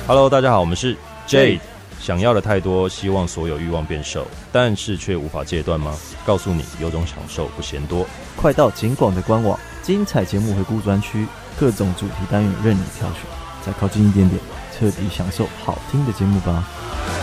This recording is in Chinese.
Hello， 大家好，我们是 Jade。想要的太多，希望所有欲望变瘦，但是却无法戒断吗？告诉你，有种享受不嫌多。 快到警广的官网，精彩节目回顾专区，各种主题单元任你挑选，再靠近一点点，彻底享受好听的节目吧。